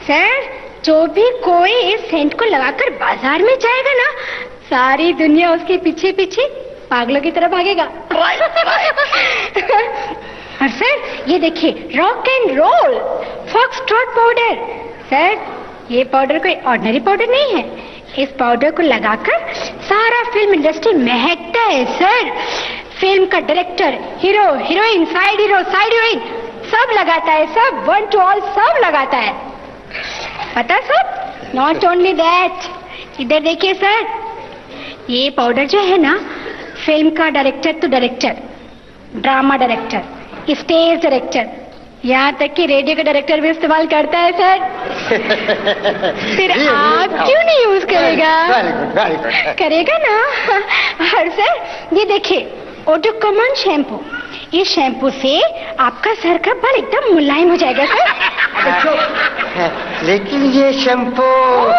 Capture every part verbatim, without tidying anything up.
Sir, जो भी कोई इस सेंट को लगाकर बाजार में जाएगा ना, सारी दुनिया उसके पीछे पीछे पागलों की तरह भागेगा। और सर, ये देखिए, rock and role foxtrot powder. Sir, ये पाउडर कोई ऑर्डिनरी पाउडर नहीं है। इस पाउडर को लगाकर सारा फिल्म इंडस्ट्री महकता है सर। फिल्म का director, hero, heroine, side hero, side heroine सब लगाता है, सब वन टू ऑल सब लगाता है। पता सब? नॉट ओनली दैट, इधर देखिए सर, ये पाउडर जो है ना, फिल्म का डायरेक्टर तो director, drama director, stage director, यहाँ तक कि रेडियो का डायरेक्टर भी इस्तेमाल करता है सर। फिर आप क्यों नहीं यूज करेगा? करेगा ना। और सर, ये देखिए, ओडोकॉमन शैम्पू। इस शैम्पू से आपका सर का बाल एकदम मुलायम हो जाएगा सर। लेकिन ये शैम्पू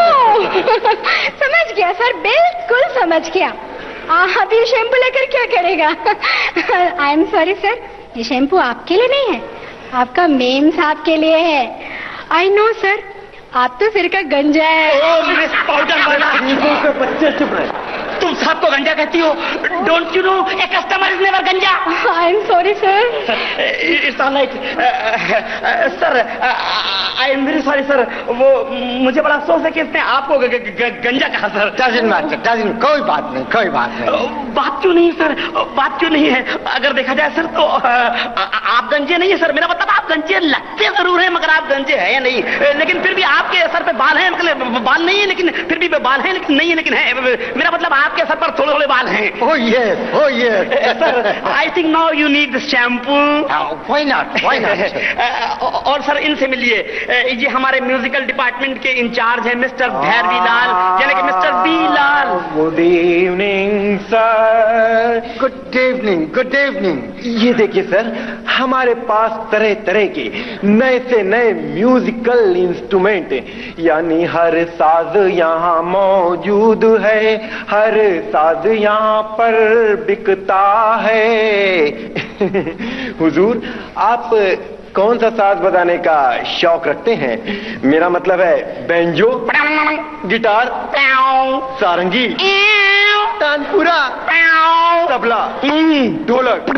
समझ गया सर, बिल्कुल समझ गया। आप ये शैम्पू लेकर क्या करेगा? आई एम सॉरी सर, ये शैम्पू आपके लिए नहीं है, आपका मेम साहब के लिए है। आई नो सर, आप तो सिर का गंजा है। ओ मिस पाउडर वाला, बच्चे चुप रहे। तुम साहब को गंजा कहती हो? Don't you know a customer is never गंजा। I am sorry sir. It's all right sir, I am very sorry sir. वो मुझे बड़ा अफसोस है कि इसने आपको ग, ग, ग, गंजा कहा सर। डजंट मैटर, डजंट, कोई बात नहीं, कोई बात नहीं। बात क्यों नहीं सर? बात क्यों नहीं है? अगर देखा जाए सर तो आप गंजे नहीं है सर। मेरा मतलब आप गंजे लगते जरूर हैं, मगर आप गंजे हैं या नहीं। लेकिन फिर भी आपके सर पे बाल हैं, मतलब बाल नहीं है लेकिन फिर भी बाल हैं, लेकिन नहीं है लेकिन है। मेरा मतलब आपके सर पर थोड़े थोड़े बाल हैं। Oh yes, oh yes sir, I think now you need this shampoo. Why not, why not. और सर, इनसे मिलिए, ये हमारे म्यूजिकल डिपार्टमेंट के इंचार्ज हैं मिस्टर भैरवी लाल, यानी कि मिस्टर बी लाल। Good evening sir. Good evening, good evening. ये देखिए सर, हमारे पास तरह तरह के नए से नए म्यूजिकल इंस्ट्रूमेंट, यानी हर साज यहाँ मौजूद है, हर साज यहाँ पर बिकता है। हुजूर, आप कौन सा साज बजाने का शौक रखते हैं? मेरा मतलब है बैंजो, गिटार, सारंगी, तानपुरा, तबला, ढोलक।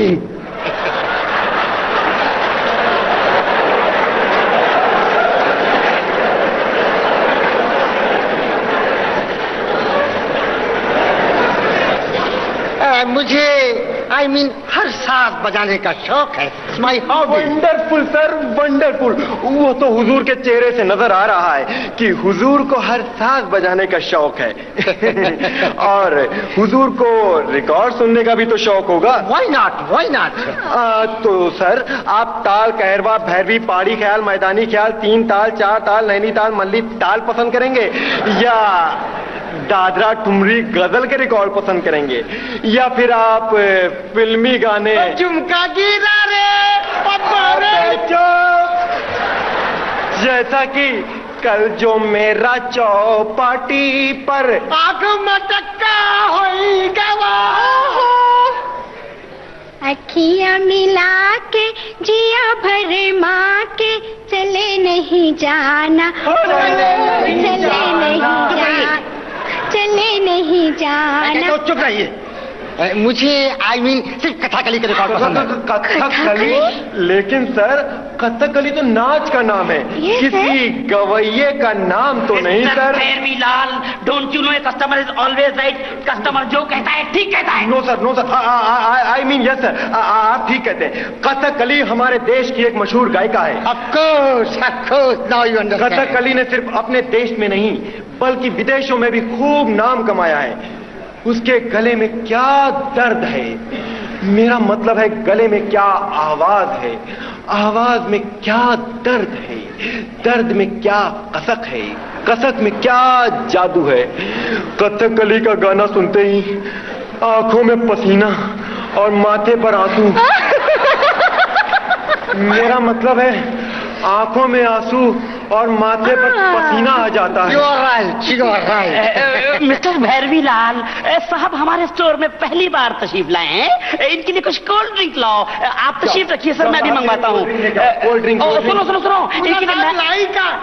मुझे आई I मीन mean, हर साज बजाने का शौक है। My hobby. Wonderful sir, wonderful. वो तो हुजूर के चेहरे से नजर आ रहा है कि हुजूर को हर साज बजाने का शौक है। और हुजूर को रिकॉर्ड सुनने का भी तो शौक होगा। Why not, why not. तो सर, आप ताल, कहरवा, भैरवी, पहाड़ी ख्याल, मैदानी ख्याल, तीन ताल, चार ताल, नैनी ताल, मल्ली ताल पसंद करेंगे, या दादरा, ठुमरी, गजल के रिकॉर्ड पसंद करेंगे, या फिर आप फिल्मी गाने? झुमका गिरा रे पत्थरे जैसा कि कल जो मेरा चौपाटी पर आग मटका होई गवा, अखियां मिला के जिया भर माँ के, चले नहीं जाना, चले नहीं जाना, चले नहीं जाना। चुप रहिए। मुझे आई I मीन mean, सिर्फ कथकली के रिकॉर्ड पसंद है। कथकली? लेकिन सर, कथकली तो नाच का नाम है, किसी गवैये का नाम तो नहीं sir. Bhairavi Lal, don't you know a customer is always right. Customer जो कहता है ठीक कहता है। No sir, no sir, I mean yes sir, आप ठीक कहते हैं। कथकली हमारे देश की एक मशहूर गायिका है। Of course, of course, now you understand. Kathakali ने सिर्फ अपने देश में नहीं बल्कि विदेशों में भी खूब नाम कमाया है। उसके गले में क्या दर्द है, मेरा मतलब है गले में क्या आवाज है, आवाज में क्या दर्द है, दर्द में क्या कसक है, कसक में क्या जादू है। कथकली का गाना सुनते ही आंखों में पसीना और माथे पर आंसू। मेरा मतलब है आंखों में आंसू और माथे पर पसीना आ जाता है। You are right, you are right. Mister Bhairavi लाल साहब हमारे स्टोर में पहली बार तशरीफ लाए हैं, इनके लिए कुछ कोल्ड ड्रिंक लाओ। आप तशरीफ रखिए सर, मैं भी मंगवाता हूँ। Cold drink. सुनो सुनो सुनो, इनके लिए